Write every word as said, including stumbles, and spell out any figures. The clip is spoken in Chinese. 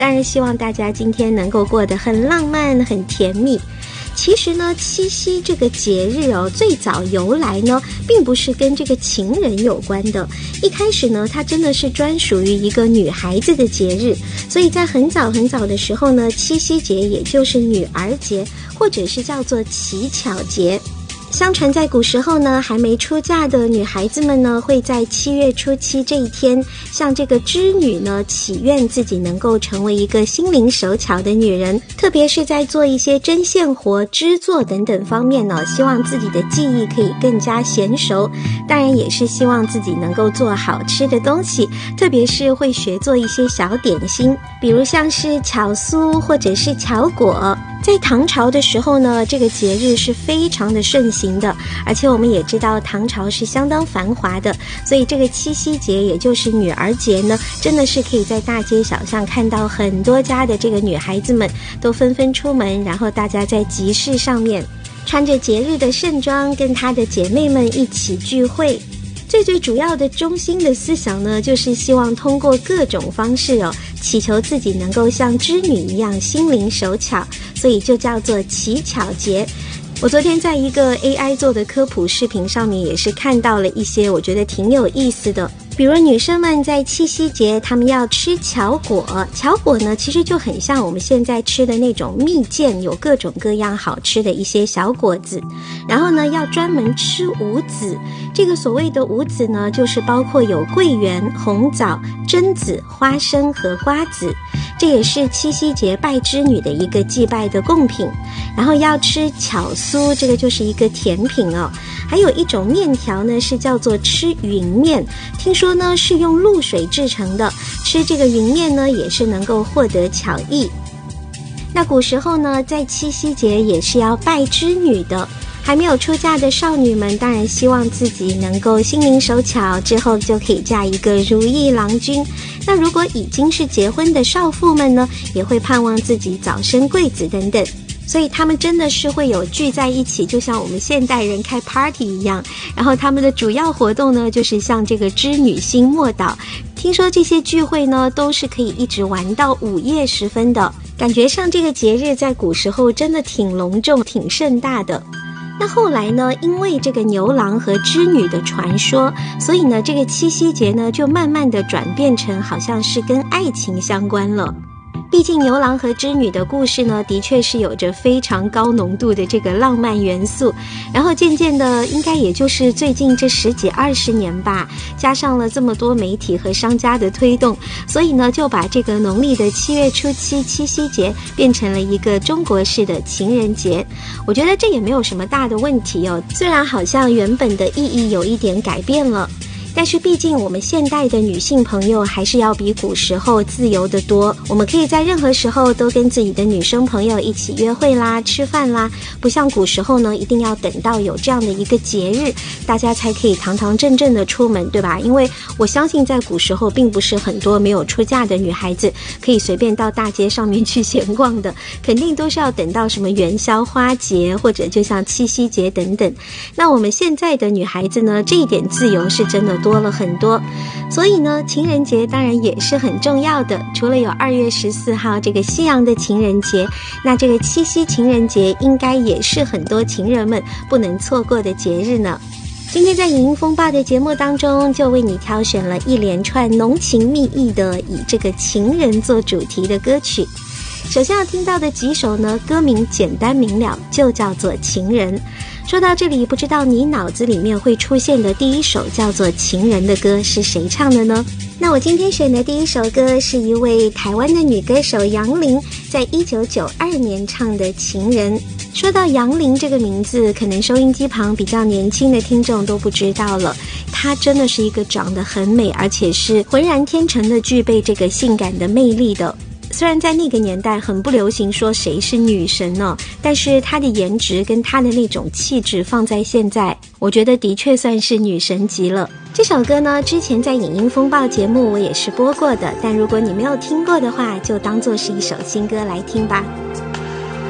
当然希望大家今天能够过得很浪漫很甜蜜。其实呢，七夕这个节日哦，最早由来呢，并不是跟这个情人有关的。一开始呢，它真的是专属于一个女孩子的节日，所以在很早很早的时候呢，七夕节也就是女儿节，或者是叫做乞巧节。相传在古时候呢，还没出嫁的女孩子们呢，会在七月初七这一天，向这个织女呢祈愿自己能够成为一个心灵手巧的女人，特别是在做一些针线活、织作等等方面呢，希望自己的技艺可以更加娴熟，当然也是希望自己能够做好吃的东西，特别是会学做一些小点心，比如像是巧酥或者是巧果。在唐朝的时候呢，这个节日是非常的盛行的，而且我们也知道唐朝是相当繁华的，所以这个七夕节也就是女儿节呢，真的是可以在大街小巷看到很多家的这个女孩子们都纷纷出门，然后大家在集市上面穿着节日的盛装，跟她的姐妹们一起聚会。最最主要的中心的思想呢，就是希望通过各种方式哦，祈求自己能够像织女一样心灵手巧，所以就叫做乞巧节。我昨天在一个 A I 做的科普视频上面也是看到了一些我觉得挺有意思的，比如女生们在七夕节她们要吃巧果，巧果呢其实就很像我们现在吃的那种蜜饯，有各种各样好吃的一些小果子，然后呢要专门吃五子，这个所谓的五子呢就是包括有桂圆、红枣、榛子、花生和瓜子，这也是七夕节拜织女的一个祭拜的贡品。然后要吃巧酥，这个就是一个甜品哦。还有一种面条呢是叫做吃云面，听说呢是用露水制成的，吃这个云面呢也是能够获得巧艺。那古时候呢，在七夕节也是要拜织女的，还没有出嫁的少女们当然希望自己能够心灵手巧，之后就可以嫁一个如意郎君。那如果已经是结婚的少妇们呢，也会盼望自己早生贵子等等，所以他们真的是会有聚在一起，就像我们现代人开 party 一样。然后他们的主要活动呢，就是向这个织女星默祷。听说这些聚会呢，都是可以一直玩到午夜时分的，感觉上这个节日在古时候真的挺隆重、挺盛大的。那后来呢，因为这个牛郎和织女的传说，所以呢，这个七夕节呢，就慢慢的转变成好像是跟爱情相关了。毕竟牛郎和织女的故事呢，的确是有着非常高浓度的这个浪漫元素，然后渐渐的应该也就是最近这十几二十年吧，加上了这么多媒体和商家的推动，所以呢就把这个农历的七月初七七夕节变成了一个中国式的情人节。我觉得这也没有什么大的问题哦，虽然好像原本的意义有一点改变了，但是毕竟我们现代的女性朋友还是要比古时候自由得多，我们可以在任何时候都跟自己的女生朋友一起约会啦、吃饭啦，不像古时候呢，一定要等到有这样的一个节日，大家才可以堂堂正正的出门，对吧？因为我相信在古时候并不是很多没有出嫁的女孩子可以随便到大街上面去闲逛的，肯定都是要等到什么元宵花节或者就像七夕节等等。那我们现在的女孩子呢，这一点自由是真的多了很多，所以呢情人节当然也是很重要的。除了有二月十四号这个西洋的情人节，那这个七夕情人节应该也是很多情人们不能错过的节日呢。今天在影音风暴的节目当中，就为你挑选了一连串浓情蜜意的以这个情人做主题的歌曲。首先要听到的几首呢，歌名简单明了，就叫做情人。说到这里，不知道你脑子里面会出现的第一首叫做情人的歌是谁唱的呢？那我今天选的第一首歌是一位台湾的女歌手杨林在一九九二年唱的情人。说到杨林这个名字，可能收音机旁比较年轻的听众都不知道了，她真的是一个长得很美，而且是浑然天成的具备这个性感的魅力的。虽然在那个年代很不流行说谁是女神呢，但是她的颜值跟她的那种气质放在现在，我觉得的确算是女神级了。这首歌呢，之前在影音风暴节目我也是播过的，但如果你没有听过的话，就当作是一首新歌来听吧。